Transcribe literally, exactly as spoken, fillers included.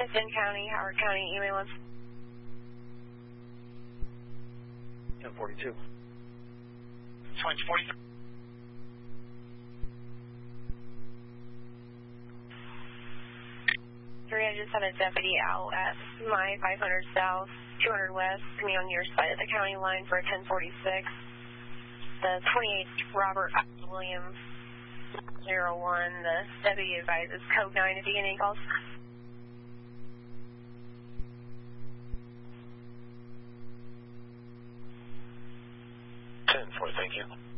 Clifton County, Howard County, ambulance. ten forty-two. Switch forty-three. Three, I just had a deputy out at my five hundred south, two hundred west, coming on your side of the county line for a ten forty-six. The twenty-eight Robert Williams zero one. The deputy advises code nine if you get any calls. ten four, thank you.